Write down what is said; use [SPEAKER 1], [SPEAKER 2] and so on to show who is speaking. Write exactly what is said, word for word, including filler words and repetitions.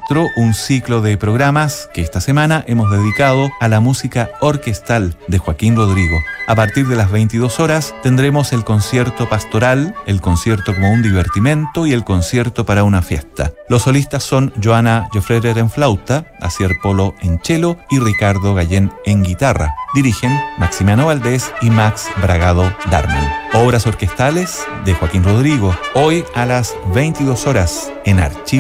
[SPEAKER 1] Maestro, un ciclo de programas que esta semana hemos dedicado a la música orquestal de Joaquín Rodrigo. A partir de las veintidós horas tendremos el concierto pastoral, el concierto como un divertimento y el concierto para una fiesta. Los solistas son Joana Joffrerer en flauta, Asier Polo en cello y Ricardo Gallén en guitarra. Dirigen Maximiano Valdés y Max Bragado Darman. Obras orquestales de Joaquín Rodrigo, hoy a las veintidós horas en Archivo